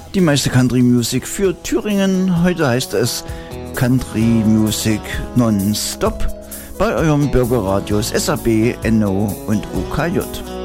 Die meiste Country Music für Thüringen. Heute heißt es Country Music Nonstop bei eurem Bürgerradios SAB, NO und OKJ.